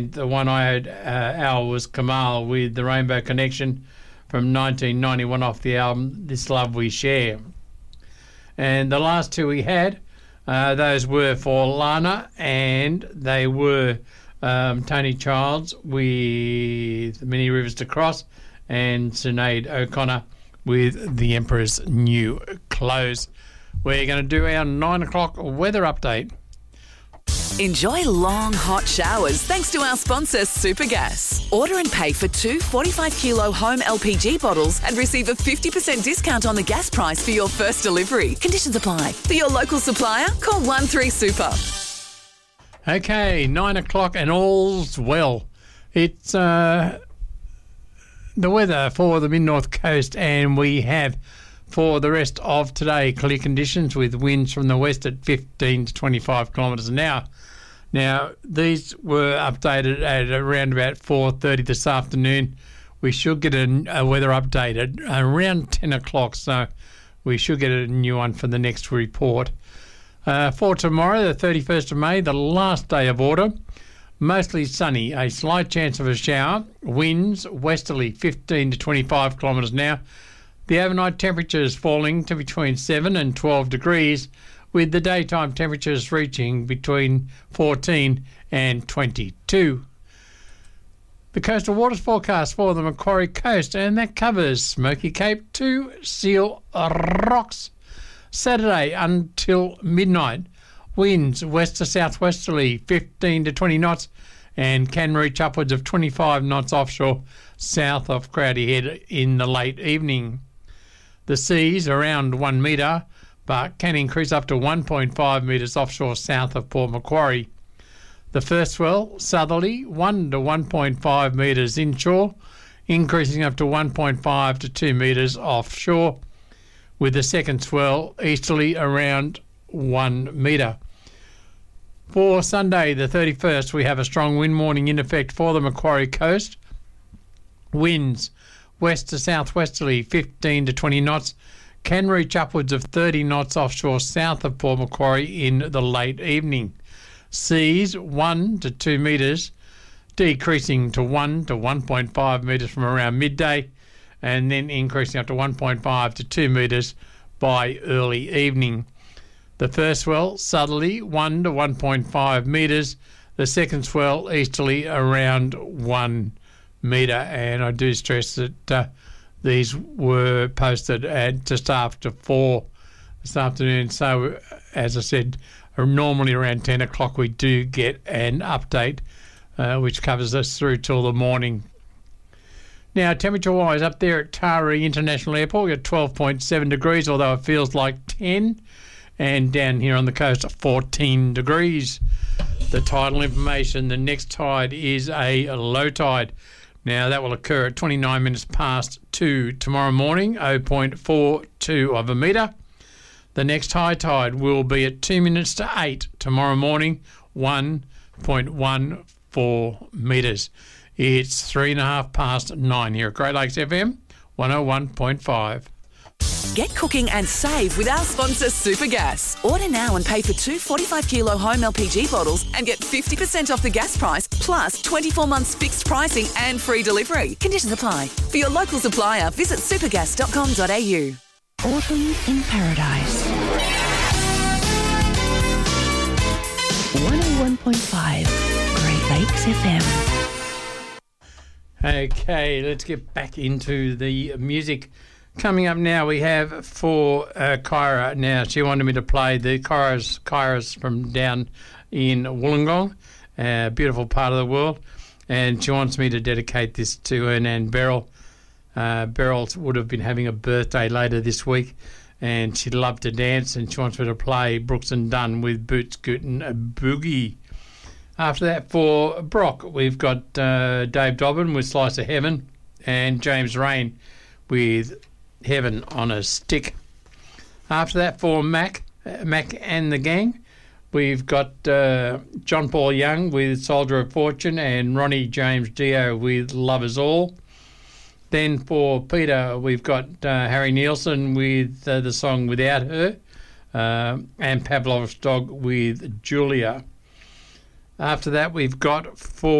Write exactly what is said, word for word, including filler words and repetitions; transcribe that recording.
tenth, the one I had, uh, Al, was Kamal with The Rainbow Connection from nineteen ninety-one off the album This Love We Share. And the last two we had, uh, those were for Lana, and they were um, Tony Childs with Many Rivers to Cross and Sinead O'Connor with The Emperor's New Clothes. We're going to do our nine o'clock weather update. Enjoy long, hot showers thanks to our sponsor, Supergas. Order and pay for two forty-five kilo home L P G bottles and receive a fifty percent discount on the gas price for your first delivery. Conditions apply. For your local supplier, call one three super. Okay, nine o'clock and all's well. It's uh, the weather for the mid-north coast, and we have for the rest of today clear conditions with winds from the west at fifteen to twenty-five kilometres an hour. Now, these were updated at around about four thirty this afternoon. We should get a, a weather update at around ten o'clock, so we should get a new one for the next report. Uh, for tomorrow, the thirty-first of May, the last day of autumn, mostly sunny, a slight chance of a shower, winds westerly fifteen to twenty-five kilometres an hour. The overnight temperature is falling to between seven and twelve degrees, with the daytime temperatures reaching between fourteen and twenty-two. The coastal waters forecast for the Macquarie Coast, and that covers Smoky Cape to Seal Rocks. Saturday until midnight, winds west to southwesterly fifteen to twenty knots and can reach upwards of twenty-five knots offshore south of Crowdy Head in the late evening. The seas around one metre, but can increase up to one point five metres offshore south of Port Macquarie. The first swell, southerly, one to one point five metres inshore, increasing up to one point five to two metres offshore, with the second swell easterly around one metre. For Sunday the thirty-first, we have a strong wind warning in effect for the Macquarie Coast. Winds west to southwesterly fifteen to twenty knots, can reach upwards of thirty knots offshore south of Port Macquarie in the late evening. Seas one to two metres, decreasing to one to one point five metres from around midday, and then increasing up to one point five to two metres by early evening. The first swell, southerly, one to one point five metres. The second swell, easterly, around one metre. And I do stress that uh, these were posted at just after four this afternoon. So, as I said, normally around ten o'clock we do get an update uh, which covers us through till the morning. Now, temperature-wise, up there at Taree International Airport, we've got twelve point seven degrees, although it feels like ten. And down here on the coast, fourteen degrees. The tidal information, the next tide is a low tide. Now, that will occur at twenty-nine minutes past two tomorrow morning, zero point four two of a metre. The next high tide will be at two minutes to eight tomorrow morning, one point one four metres. It's three and a half past nine here at Great Lakes F M, one oh one point five. Get cooking and save with our sponsor, Supergas. Order now and pay for two forty-five kilo home L P G bottles and get fifty percent off the gas price, plus twenty-four months fixed pricing and free delivery. Conditions apply. For your local supplier, visit supergas dot com dot a u. Autumn in Paradise. one oh one point five, Great Lakes F M. Okay, let's get back into the music. Coming up now, we have for uh, Kyra. Now, she wanted me to play the Kyra's, Kyra's from down in Wollongong, a beautiful part of the world, and she wants me to dedicate this to her Nan Beryl. Uh, Beryl would have been having a birthday later this week, and she'd love to dance, and she wants me to play Brooks and Dunn with Boots Scootin' a Boogie. After that, for Brock, we've got uh, Dave Dobbin with Slice of Heaven and James Rain with Heaven on a Stick. After that, for Mac, uh, Mac and the Gang, we've got uh, John Paul Young with Soldier of Fortune and Ronnie James Dio with Love Is All. Then for Peter, we've got uh, Harry Nielsen with uh, the song Without Her, uh, and Pavlov's Dog with Julia. After that, we've got for